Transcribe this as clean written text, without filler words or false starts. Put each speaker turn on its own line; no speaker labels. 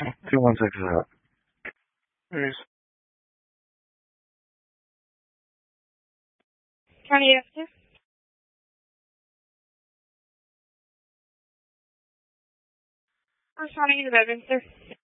216 is out.
Yes.
County F2. County 11, sir.